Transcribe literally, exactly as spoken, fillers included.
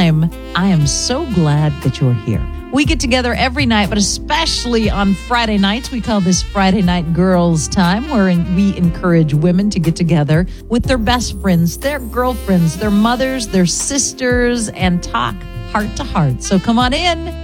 time. I am so glad that you're here. We get together every night, but especially on Friday nights. We call this Friday Night Girls Time, where we encourage women to get together with their best friends, their girlfriends, their mothers, their sisters, and talk heart to heart. So come on in.